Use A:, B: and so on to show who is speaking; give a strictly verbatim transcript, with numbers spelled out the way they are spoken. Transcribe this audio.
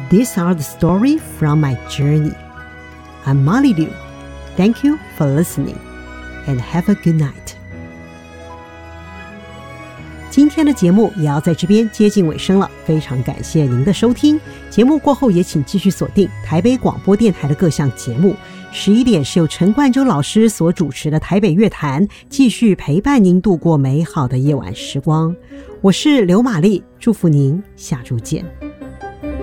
A: These are the stories from my journey. I'm Molly Liu. Thank you for listening and have a good night. 今天的节目也要在这边接近尾声了，非常感谢您的收听。节目过后也请继续锁定台北广播电台的各项节目。十一点是由陈冠洲老师所主持的台北乐坛，继续陪伴您度过美好的夜晚时光。我是刘玛丽，祝福您下周见。